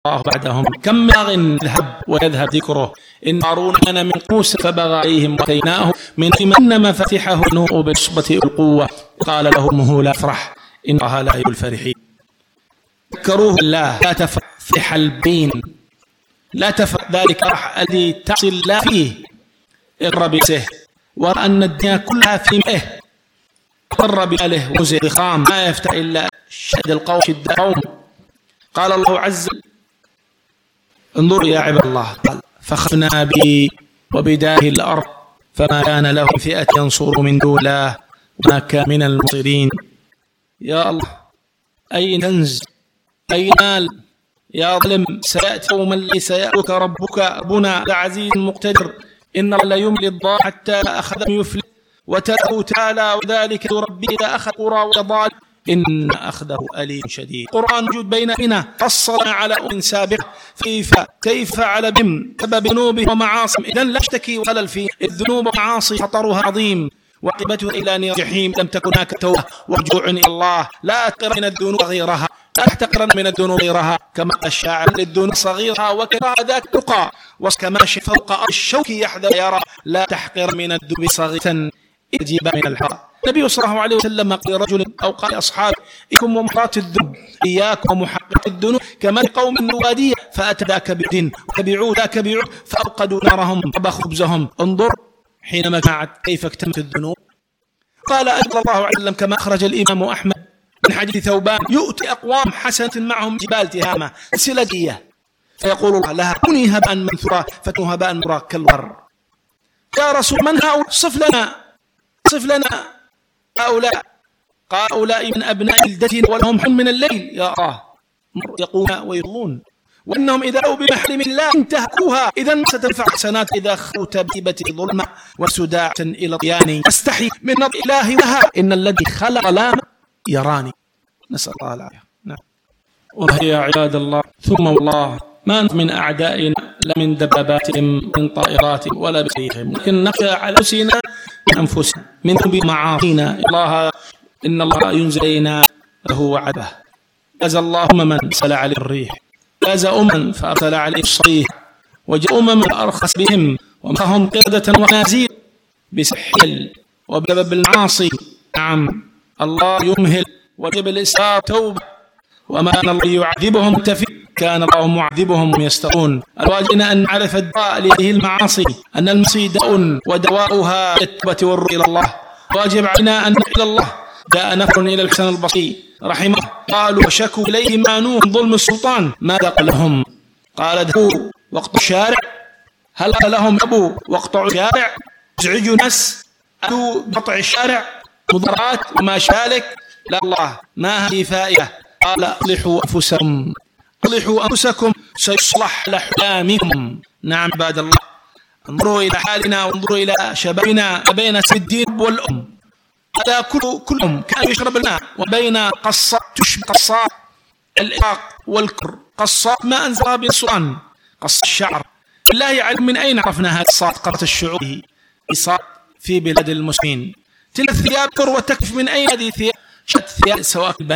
الله بعدهم كم باغ يذهب ويذهب ذكره إن قارون كان من موسى فبغى عليهم وآتيناه من مفاتحه نوء بعصبة القوة قال لهم لا تفرح إن الله لا يحب الفرحين. ذكروه الله لا تفرح البين، لا تفرح ذلك الفرح الذي تصل الله فيه اقرب به ورأى أن الدنيا كلها في مئه قر بأله وزي ضخام ما يفتح إلا شد القوم شد القوم. قال الله عز وجل انظروا يا عباد الله فخفنا به وبداره الأرض فما كان له فئة ينصر من دون الله وما كان من المنصرين. يا الله أين كنز أين مال يا ظلم سيأتي يوما ليس يأتيك ربك ربنا العزيز المقتدر إن الله لا يملي الضال حتى أخذ يفلت وتلاه تعالى وذلك ربي إذا أخذ قرى وضال إن أخذه أليم شديد. القرآن موجود بيننا فصلنا على سابقة كيف فعل بهم سبب ذنوبهم ومعاصم إذن لا اشتكي وخلل فيه الذنوب ومعاصي خطرها عظيم وعقبته إلى نار جحيم. لم تكن هناك توبة ورجوع إلى الله لا تقرن من الذنوب غيرها لا تحتقرن من الذنوب غيرها كما الشاعر للذنوب صغيرها وكما ذاك تقى وكما فوق الشوك يحذر يرى لا تحقر من الذنوب صغيرة اجيب من الحق. النبي صلى الله عليه وسلم قال رجل أو قال أصحابه إياكم ومحقرات الذنوب إياكم ومحقرات الذنوب كما قوم النوادية فأتى ذاك بعد وتبعوا ذاك بعد فأوقدوا نارهم طبخوا خبزهم. انظر حينما كانت كيف اكتمت الذنوب. قال صلى الله عليه وسلم كما أخرج الإمام أحمد من حديث ثوبان يؤتي أقوام حسنة معهم جبال تهامة سلدية فيقول الله لها كوني هباء منثورا فتكون هباء منثورا كالغر. يا رسول من هؤلاء صف لنا هؤلاء. قال هؤلاء من أبناء الدتين ولهم حلم من الليل يا الله يقومون ويضلون وإنهم إذا أو بمحرم الله انتهكوها إذا ستنفع حسنات إذا خوت بيبة ظلمة وسداعة إلى طياني أستحي من نظر إله لها إن الذي خلق لا يراني. نسأل الله العافية. نعم. وهي عباد الله ثم الله ما من أعدائنا لا من دباباتهم من طائراتهم ولا بخيرهم لكن نخشى على أنفسنا من أنفسنا من بمعاصينا الله إن الله ينزل إلينا له وعده. جاز اللهم من سل عليه الريح جاز فأرسل عليه الصريح وجاء أرخص بهم ومهم قردة ونازير بسحل وبسبب المعاصي. نعم الله يمهل وجب الإسراء توبة وما كان الله يعذبهم تفي كان الله معذبهم يستغون. الواجبنا أن نعرف الدواء لهذه المعاصي أن المعاصي داء ودواؤها التوبة والرجوع إلى الله. واجب علينا أن نرجع إلى الله. جاء نفر إلى الحسن البصري رحمه قالوا وشكوا إليه مانوه ظلم السلطان ماذا قال لهم؟ قال ادعوا واقطعوا الشارع. هل قال لهم ابوا واقطعوا الشارع ازعجوا ناس ادوا بقطع الشارع مضارات وما شالك؟ لا الله ما هذه فائدة. قال اصلحوا أنفسكم سيصلح لحلامكم. نعم عباد الله انظروا إلى حالنا وانظروا إلى شبابنا بين الدين والأم هذا كلهم كان يشرب الماء وبين قصات تشبه قصات الإراق والكر قصات ما أنزل بالسلطان قص الشعر. الله يعلم من أين عرفنا هذه القصات قصة الشعوب قصات في بلاد المسلمين. تلك الثياب كر وتكف من أين هذه ثياب سواء